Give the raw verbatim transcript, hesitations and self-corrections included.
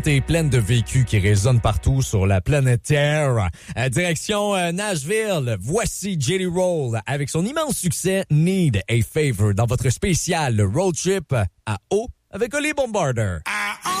T'es pleine de vécus qui résonnent partout sur la planète Terre. À direction euh, Nashville, voici Jelly Roll avec son immense succès Need a Favor dans votre spécial road trip à eau avec Oli Bombarder.